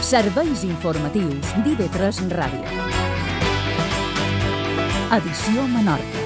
Serveis informatius d'IV3 Ràdio. Edició Menorca.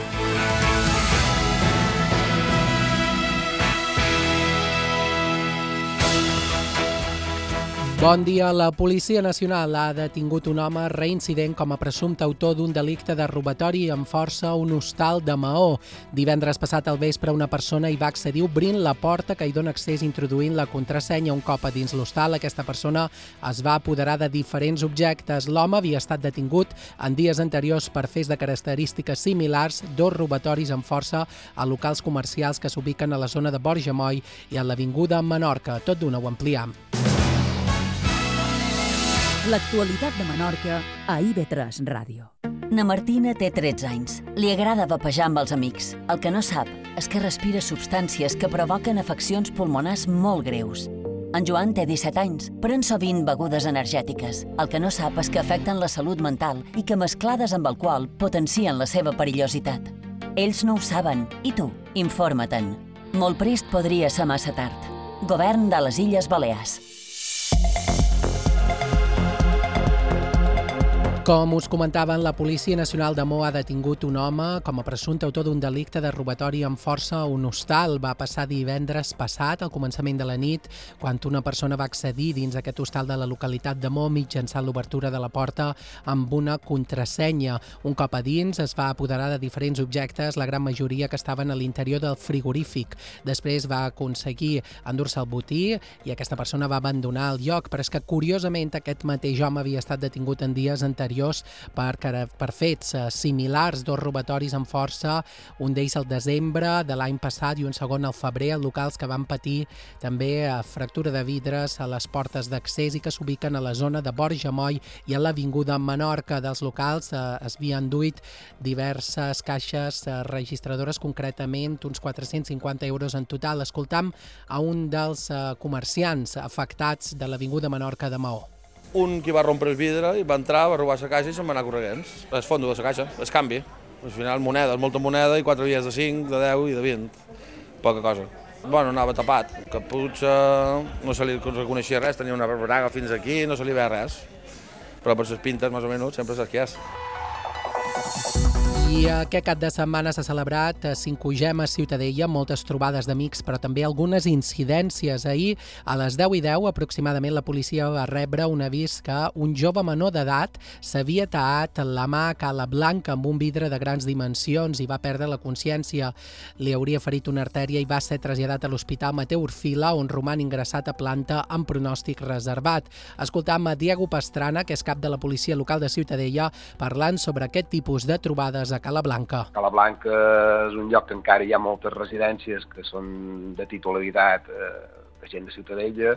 Bon dia. La Policia Nacional ha detingut un home reincident com a presumpte autor d'un delicte de robatori amb força a un hostal de Maó. Divendres passat al vespre una persona hi va accedir obrint la porta que hi dona accés introduint la contrasenya. Un cop a dins l'hostal, aquesta persona es va apoderar de diferents objectes. L'home havia estat detingut en dies anteriors per fets de característiques similars, 2 robatoris amb força a locals comercials que s'ubiquen a la zona de Borja Moll i a l'avinguda Menorca. Tot d'una ho ampliem. L'actualitat de Menorca a IV3 Ràdio. Na Martina té 13 anys. Li agrada vapejar amb els amics. El que no sap és que respira substàncies que provoquen afeccions pulmonars molt greus. En Joan té 17 anys, pren sovint begudes energètiques. El que no sap és que afecten la salut mental i que mesclades amb alcohol potencien la seva perillositat. Ells no ho saben. I tu? Informa-te'n. Molt prest podria ser massa tard. Govern de les Illes Balears. Com us comentaven, la Policia Nacional de Maó ha detingut un home com a presumpte autor d'un delicte de robatori amb força a un hostal. Va passar divendres passat, al començament de la nit, quan una persona va accedir dins aquest hostal de la localitat de Maó mitjançant l'obertura de la porta amb una contrasenya. Un cop a dins es va apoderar de diferents objectes, la gran majoria que estaven a l'interior del frigorífic. Després va aconseguir endur-se el botí i aquesta persona va abandonar el lloc, però és que curiosament aquest mateix home havia estat detingut en dies anteriors per fets similars, 2 robatoris amb força, un d'ells al desembre de l'any passat i un segon al febrer, a locals que van patir també fractura de vidres a les portes d'accés i que s'ubiquen a la zona de Borja Moll i a l'avinguda Menorca. Dels locals es havien enduit diverses caixes registradores, concretament uns 450 euros en total. Escoltam a un dels comerciants afectats de l'avinguda Menorca de Maó. Un que va rompre el vidre i va entrar, va robar la caixa i se'n va anar corregents. Es fondo de la caixa, es canvi. Al final monedes, molta moneda i 4 dies de 5, de 10 i de 20. Poca cosa. Bueno, anava tapat. Caputxa, no se li reconeixia res, tenia una braga fins aquí, no se li veia res. Però per les pintes, més o menys, sempre saps qui és. I aquest cap de setmana s'ha celebrat 5ª a Ciutadella, moltes trobades d'amics, però també algunes incidències. Ahir, a les 10:10 aproximadament, la policia va rebre un avís que un jove menor d'edat s'havia tallat la mà a Cala Blanca amb un vidre de grans dimensions i va perdre la consciència. Li hauria ferit una artèria i va ser traslladat a l'Hospital Mateu Orfila, on roman ingressat a planta amb pronòstic reservat. Escoltam a Diego Pastrana, que és cap de la policia local de Ciutadella, parlant sobre aquest tipus de trobades a Cala Blanca. Cala Blanca és un lloc que encara hi ha moltes residències que són de titularitat de gent de Ciutadella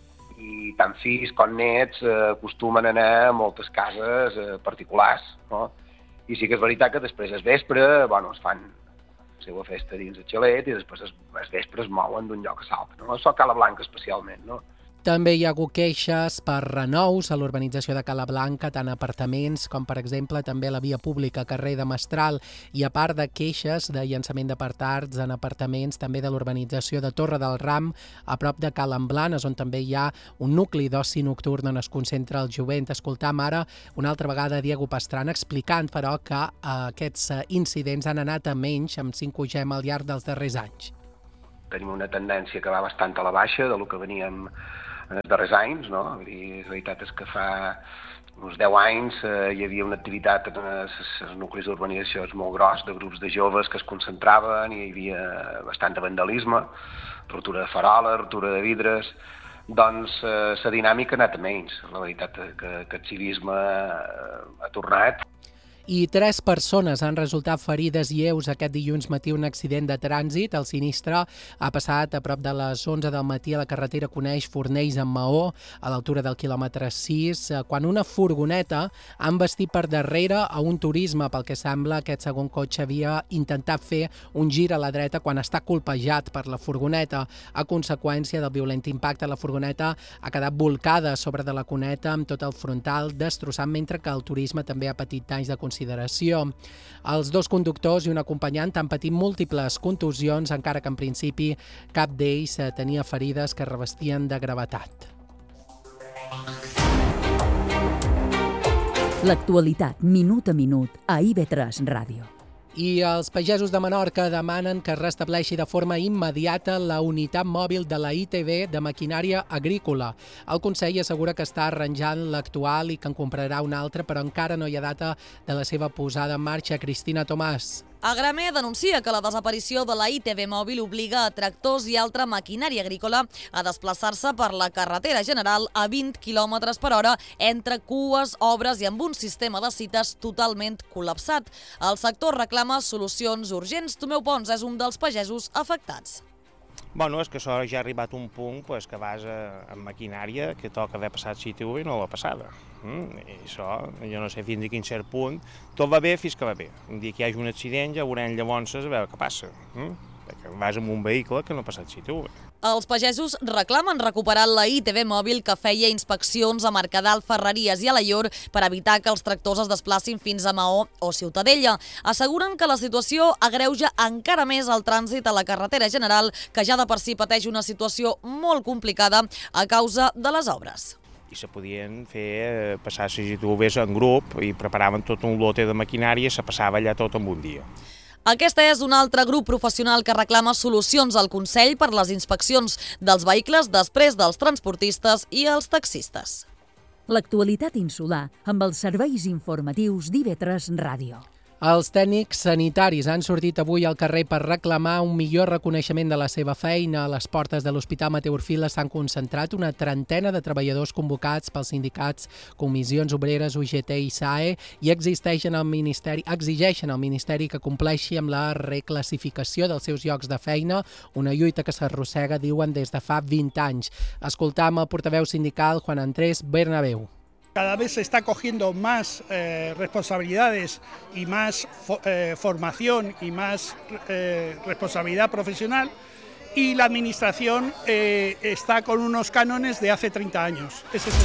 i tant fills com nets acostumen a anar a moltes cases particulars, no? I sí que és veritat que després al vespre es fan la seva festa dins el xalet i després al vespre es mouen d'un lloc a l'altre, no? Això a Cala Blanca especialment, no? També hi ha hagut queixes per renous a l'urbanització de Cala Blanca, tant apartaments com, per exemple, també la via pública, carrer de Mestral, i a part de queixes de llançament de petards en apartaments, també de l'urbanització de Torre del Ram, a prop de Cala Blanes, on també hi ha un nucli d'oci nocturn on es concentra el jovent. Escoltam ara una altra vegada Diego Pastrana explicant, però, que aquests incidents han anat a menys amb 5G al llarg dels darrers anys. Tenim una tendència que va bastant a la baixa de lo que veníem en els darrers anys, no? La veritat és que fa uns 10 anys hi havia una activitat en els nuclis d'urbanització molt gros, de grups de joves que es concentraven i hi havia bastant de vandalisme, rotura de faroles, rotura de vidres. Doncs la dinàmica ha anat a menys. La veritat és que el civisme ha tornat. I 3 persones han resultat ferides lleus aquest dilluns matí en un accident de trànsit. El sinistre ha passat a prop de les 11 del matí a la carretera Coneix-Fornells en Maó, a l'altura del quilòmetre 6, quan una furgoneta ha embestit per darrere a un turisme. Pel que sembla, aquest segon cotxe havia intentat fer un gir a la dreta quan està colpejat per la furgoneta. A conseqüència del violent impacte, la furgoneta ha quedat volcada sobre de la cuneta amb tot el frontal destrossat, mentre que el turisme també ha patit danys de consideració. Els 2 conductors i un acompanyant han patit múltiples contusions, encara que en principi cap d'ells tenia ferides que revestien de gravetat. L'actualitat, minut a minut, a IB3 Ràdio. I els pagesos de Menorca demanen que es restableixi de forma immediata la unitat mòbil de la ITV de maquinària agrícola. El Consell assegura que està arranjant l'actual i que en comprarà una altra, però encara no hi ha data de la seva posada en marxa. Cristina Tomàs. Agramer denuncia que la desaparició de la ITV mòbil obliga a tractors i altra maquinària agrícola a desplaçar-se per la carretera general a 20 km per hora entre cues, obres i amb un sistema de cites totalment col·lapsat. El sector reclama solucions urgents. Tomeu Pons és un dels pagesos afectats. Bueno, és que això ja ha arribat a un punt que vas amb maquinària que toca haver passat CITV i no l'ha passada. I això, jo no sé fins a quin cert punt, tot va bé fins que va bé. Un dia que hi hagi un accident ja veurem llavors a veure què passa. Perquè vas amb un vehicle que no ha passat CITV. Els pagesos reclamen recuperar la ITV mòbil que feia inspeccions a Mercadal, Ferreries i Alaior per evitar que els tractors es desplacin fins a Maó o Ciutadella. Asseguren que la situació agreuja encara més el trànsit a la carretera general, que ja de per si pateix una situació molt complicada a causa de les obres. I se podien fer passar les ITVs en grup i preparaven tot un lote de maquinària i se passava allà tot en un dia. Aquest és un altre grup professional que reclama solucions al Consell per les inspeccions dels vehicles després dels transportistes i els taxistes. L'actualitat insular amb els serveis informatius d'IB3 Ràdio. Els tècnics sanitaris han sortit avui al carrer per reclamar un millor reconeixement de la seva feina. A les portes de l'Hospital Mateu Orfila s'han concentrat una trentena de treballadors convocats pels sindicats Comissions Obreres, UGT i SAE i exigeixen al Ministeri que compleixi amb la reclassificació dels seus llocs de feina, una lluita que s'arrossega, diuen, des de fa 20 anys. Escoltam el portaveu sindical Juan Andrés Bernabéu. Cada vez se está cogiendo más responsabilidades y más formación y más responsabilidad profesional y la administración está con unos cánones de hace 30 años.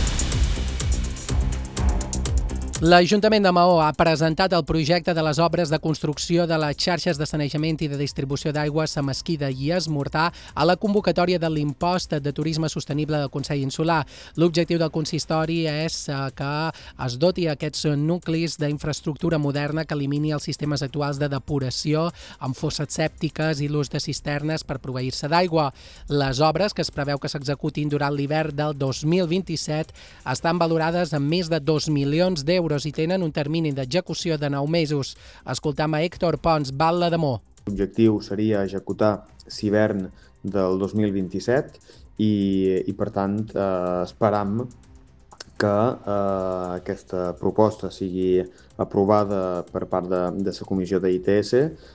L'Ajuntament de Maó ha presentat el projecte de les obres de construcció de les xarxes de sanejament i de distribució d'aigües a Mesquida i Esmortar a la convocatòria de l'impost de turisme sostenible del Consell Insular. L'objectiu del consistori és que es doti aquests nuclis d'infraestructura moderna que elimini els sistemes actuals de depuració amb fosses sèptiques i l'ús de cisternes per proveir-se d'aigua. Les obres, que es preveu que s'executin durant l'hivern del 2027, estan valorades en més de 2 milions d'euros i tenen un termini d'execució de 9 mesos. Escoltam a Héctor Pons, Val Ledamó. L'objectiu seria executar l'hivern del 2027 i per tant, esperam que aquesta proposta sigui aprovada per part de la comissió d'ITS.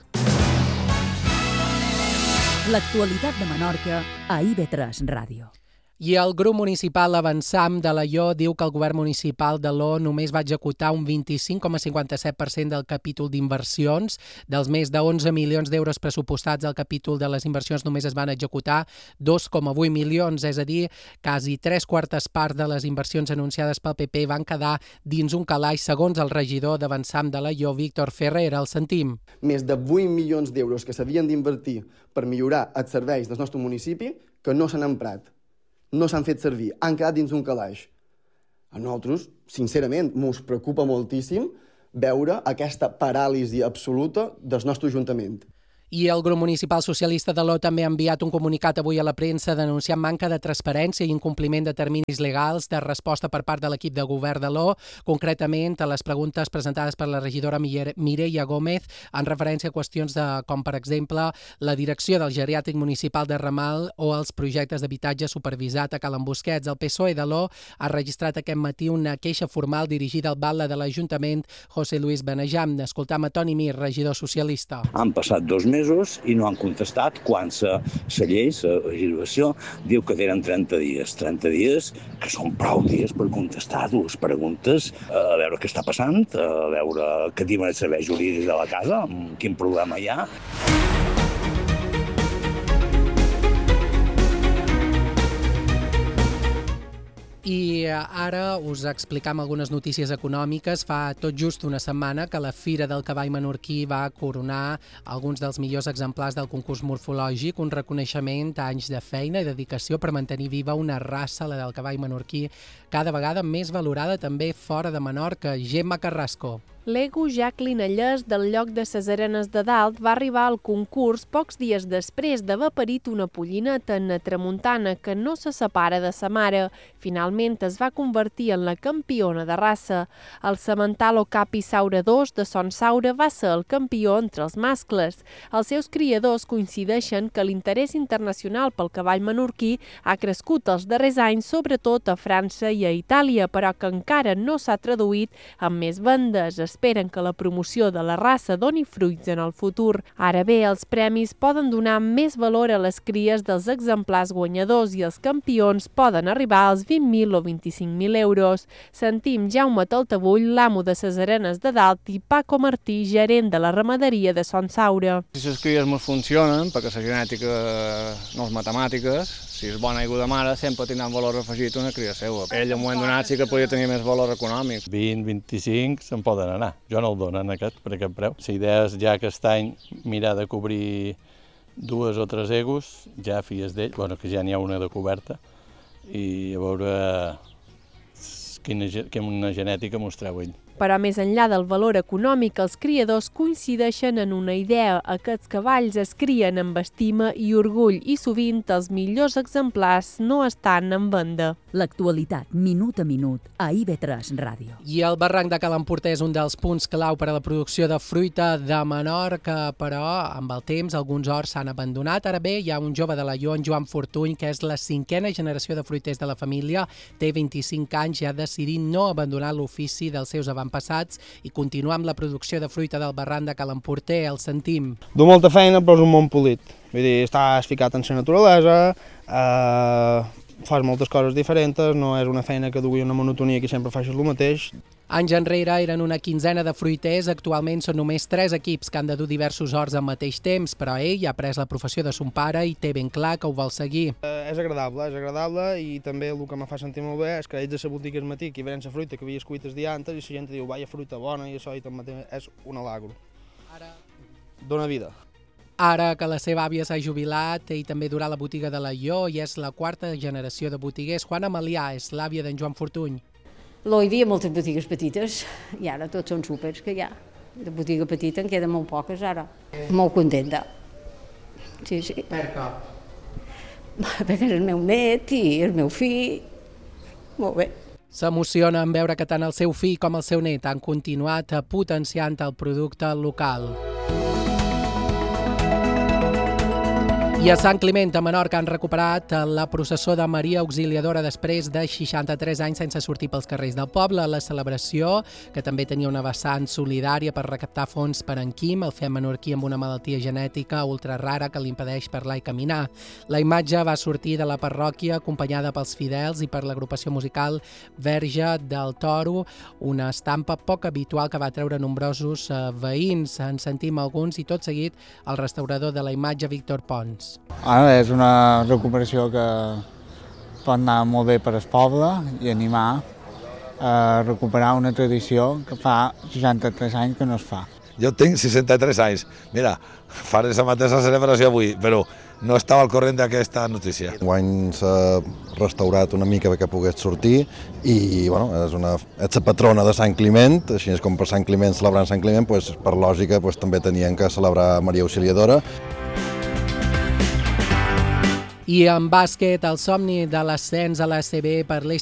L'actualitat de Menorca a IB3 Ràdio. I el grup municipal Avançam de Alaior diu que el govern municipal de l'O només va executar un 25,57% del capítol d'inversions. Dels més de 11 milions d'euros pressupostats al capítol de les inversions només es van executar 2,8 milions, és a dir, quasi 3/4 parts de les inversions anunciades pel PP van quedar dins un calaix, segons el regidor d'Avançam de Alaior, Víctor Ferrer. El sentim. Més de 8 milions d'euros que s'havien d'invertir per millorar els serveis del nostre municipi que no s'han emprat. No s'han fet servir, han quedat dins un calaix. A nosaltres, sincerament, ens preocupa moltíssim veure aquesta paràlisi absoluta del nostre Ajuntament. I el grup municipal socialista de l'O també ha enviat un comunicat avui a la premsa denunciant manca de transparència i incompliment de terminis legals de resposta per part de l'equip de govern de l'O, concretament a les preguntes presentades per la regidora Mireia Gómez en referència a qüestions com, per exemple, la direcció del geriàtric municipal de Ramal o els projectes d'habitatge supervisat a Calen Busquets. El PSOE de l'O ha registrat aquest matí una queixa formal dirigida al batlle de l'Ajuntament, José Luis Benejam. Escoltam a Toni Mir, regidor socialista. Han passat 2 mesos i no han contestat quan la llei, la legislació, diu que tenen 30 dies. 30 dies que són prou dies per contestar dues preguntes, a veure què està passant, a veure què diuen els serveis jurídics de la casa, quin problema hi ha. I ara us explicam algunes notícies econòmiques. Fa tot just una setmana que la Fira del Cavall Menorquí va coronar alguns dels millors exemplars del concurs morfològic, un reconeixement a anys de feina i dedicació per mantenir viva una raça, la del cavall menorquí, cada vegada més valorada també fora de Menorca. Gemma Carrasco. L'Ego Jacqueline Allès, del lloc de ses Arenes de Dalt, va arribar al concurs pocs dies després d'haver parit una pollineta en tramuntana que no se separa de sa mare. Finalment es va convertir en la campiona de raça. El semental Okapi Saura II de Son Saura va ser el campió entre els mascles. Els seus criadors coincideixen que l'interès internacional pel cavall menorquí ha crescut els darrers anys, sobretot a França i a Itàlia, però que encara no s'ha traduït en més vendes. Esperen que la promoció de la raça doni fruits en el futur. Ara bé, els premis poden donar més valor a les cries dels exemplars guanyadors i els campions poden arribar als 20.000 o 25.000 euros. Sentim Jaume Taltabull, l'amo de ses Arenes de Dalt, i Paco Martí, gerent de la ramaderia de Son Saura. Si les cries no funcionen, perquè la genètica no és matemàtiques, si és bona aigua de mare, sempre tindrà un valor afegit una cria seva. Ell, en un moment donat, sí que podria tenir més valor econòmic. 20-25 se'n poden anar. Jo no el donen per aquest preu. La idea és ja aquest any mirar de cobrir 2 o 3 egos, ja fies d'ell, que ja n'hi ha una de coberta, i a veure quina genètica mostreu ell. Però més enllà del valor econòmic, els criadors coincideixen en una idea. Aquests cavalls es crien amb estima i orgull i sovint els millors exemplars no estan en venda. L'actualitat, minut a minut, a IB3 Ràdio. I el barranc de Cal Emporter és un dels punts clau per a la producció de fruita de Menorca, però amb el temps alguns horts s'han abandonat. Ara bé, hi ha un jove de l'Aió, en Joan Fortuny, que és la 5a generació de fruiters de la família, té 25 anys i ha decidit no abandonar l'ofici dels seus avantpassats i continuar amb la producció de fruita del barranc de Cal Emporter. El sentim. Du molta feina, però és un món polit. Vull dir, estàs ficat en la naturalesa, fas moltes coses diferents, no és una feina que dugui una monotonia que sempre facis el mateix. Anys enrere eren una 15ena de fruiters, actualment són només 3 equips que han de dur diversos horts al mateix temps, però ell ha pres la professió de son pare i té ben clar que ho vol seguir. És agradable i també el que em fa sentir molt bé és que ets a la botiga al matí que hi venen la fruita que havies cuit els dies antes i la gent diu, vaya fruita bona i això, i també és un alagro. Dóna vida. Ara que la seva àvia s'ha jubilat, ell també durà la botiga de l'Aió i és la 4a generació de botiguers. Juana Malià és l'àvia d'en Joan Fortuny. Hi havia moltes botigues petites i ara tots són súpers que hi ha. De botiga petita en queden molt poques ara. Molt contenta. Sí. Per què? Perquè és el meu net i el meu fill. Molt bé. S'emociona en veure que tant el seu fill com el seu net han continuat potenciant el producte local. I a Sant Climent, a Menorca, han recuperat la processó de Maria Auxiliadora després de 63 anys sense sortir pels carrers del poble. La celebració, que també tenia una vessant solidària per recaptar fons per en Quim, el fill menorquí amb una malaltia genètica ultra rara que li impedeix parlar i caminar. La imatge va sortir de la parròquia acompanyada pels fidels i per l'agrupació musical Verge del Toro, una estampa poc habitual que va treure nombrosos veïns. En sentim alguns i tot seguit el restaurador de la imatge, Víctor Pons. És una recuperació que pot anar molt bé per al poble i animar a recuperar una tradició que fa 63 anys que no es fa. Jo tinc 63 anys. Mira, faré la mateixa celebració avui, però no estava al corrent d'aquesta notícia. Enguany s'ha restaurat una mica perquè pogués sortir i és la patrona de Sant Climent, així com per Sant Climent celebrant Sant Climent, per lògica també tenien que celebrar Maria Auxiliadora. I en bàsquet, el somni de l'ascens a l'ACB per l'Eix